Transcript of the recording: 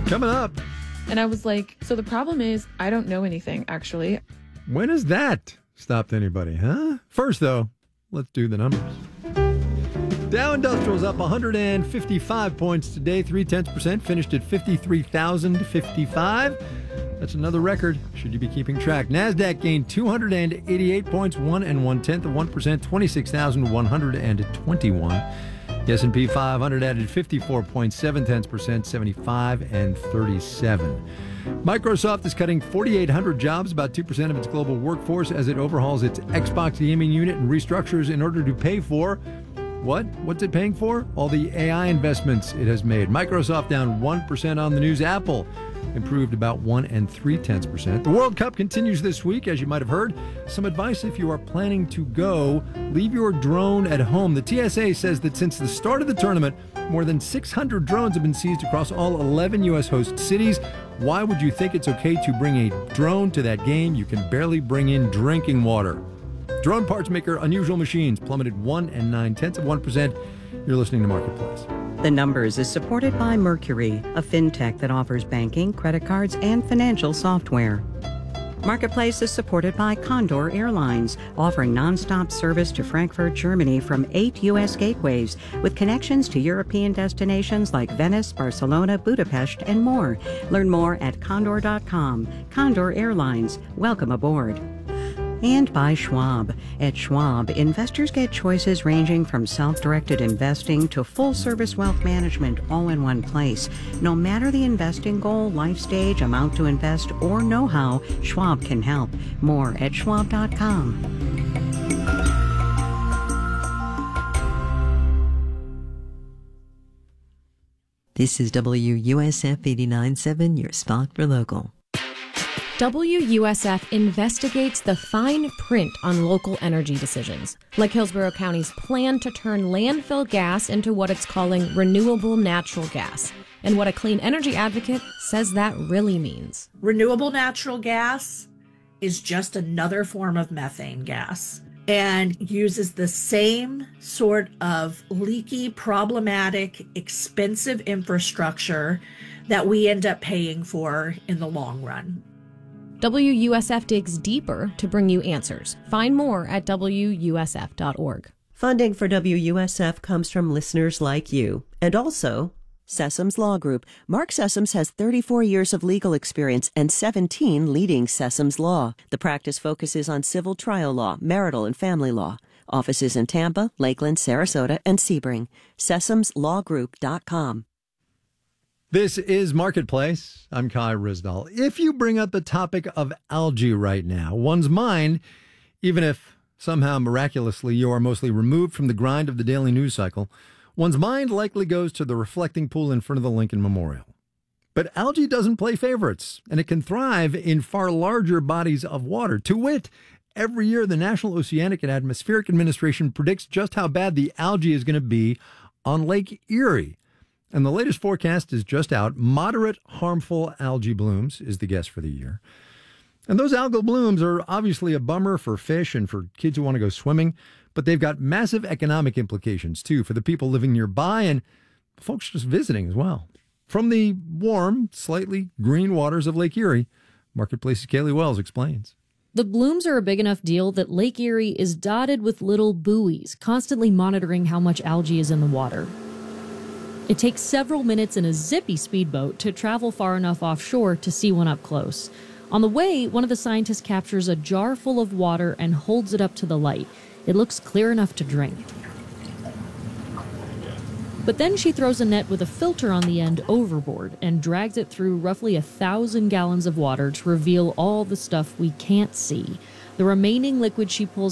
Coming up. And I was like, so the problem is I don't know anything, actually. When has that stopped anybody, huh? First, though, let's do the numbers. Dow Industrial's up 155 points today, 0.3%, finished at 53,055. That's another record, should you be keeping track. NASDAQ gained 288 points, 1.1%, 26,121. The S&P 500 added 54.7%, 75,37. Microsoft is cutting 4,800 jobs, about 2% of its global workforce, as it overhauls its Xbox gaming unit and restructures in order to pay for what? What's it paying for? All the AI investments it has made. Microsoft down 1% on the news. Apple improved about 1.3%. The World Cup continues this week, as you might have heard. Some advice if you are planning to go, leave your drone at home. The TSA says that since the start of the tournament, more than 600 drones have been seized across all 11 U.S. host cities. Why would you think it's okay to bring a drone to that game? You can barely bring in drinking water. Drone parts maker Unusual Machines plummeted 1.9%. You're listening to Marketplace. The Numbers is supported by Mercury, a fintech that offers banking, credit cards, and financial software. Marketplace is supported by Condor Airlines, offering nonstop service to Frankfurt, Germany from 8 U.S. gateways, with connections to European destinations like Venice, Barcelona, Budapest, and more. Learn more at condor.com. Condor Airlines. Welcome aboard. And by Schwab. At Schwab, investors get choices ranging from self-directed investing to full-service wealth management all in one place. No matter the investing goal, life stage, amount to invest, or know-how, Schwab can help. More at schwab.com. This is WUSF 89.7, your spot for local. WUSF investigates the fine print on local energy decisions, like Hillsborough County's plan to turn landfill gas into what it's calling renewable natural gas, and what a clean energy advocate says that really means. Renewable natural gas is just another form of methane gas and uses the same sort of leaky, problematic, expensive infrastructure that we end up paying for in the long run. WUSF digs deeper to bring you answers. Find more at WUSF.org. Funding for WUSF comes from listeners like you, and also Sessoms Law Group. Mark Sessoms has 34 years of legal experience and 17 leading Sessoms Law. The practice focuses on civil trial law, marital and family law. Offices in Tampa, Lakeland, Sarasota, and Sebring. SessomsLawGroup.com. This is Marketplace. I'm Kai Risdal. If you bring up the topic of algae right now, one's mind, even if somehow miraculously you are mostly removed from the grind of the daily news cycle, one's mind likely goes to the reflecting pool in front of the Lincoln Memorial. But algae doesn't play favorites, and it can thrive in far larger bodies of water. To wit, every year the National Oceanic and Atmospheric Administration predicts just how bad the algae is going to be on Lake Erie. And the latest forecast is just out. Moderate harmful algae blooms is the guess for the year. And those algal blooms are obviously a bummer for fish and for kids who want to go swimming, but they've got massive economic implications, too, for the people living nearby and folks just visiting as well. From the warm, slightly green waters of Lake Erie, Marketplace's Kaylee Wells explains. The blooms are a big enough deal that Lake Erie is dotted with little buoys, constantly monitoring how much algae is in the water. It takes several minutes in a zippy speedboat to travel far enough offshore to see one up close. On the way, one of the scientists captures a jar full of water and holds it up to the light. It looks clear enough to drink. But then she throws a net with a filter on the end overboard and drags it through roughly 1,000 gallons of water to reveal all the stuff we can't see. The remaining liquid she pulls